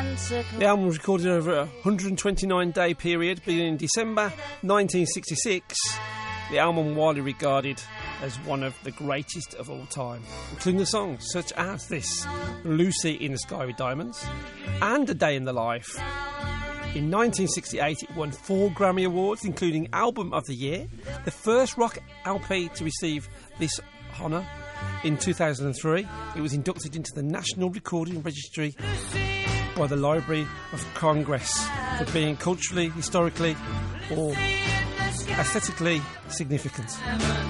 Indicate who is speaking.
Speaker 1: The album was recorded over a 129-day period, beginning in December 1966. The album widely regarded as one of the greatest of all time, including the songs such as this, Lucy in the Sky with Diamonds, and A Day in the Life. In 1968, it won 4 Grammy Awards, including Album of the Year, the first rock LP to receive this honour. In 2003, it was inducted into the National Recording Registry by the Library of Congress for being culturally, historically or aesthetically significant.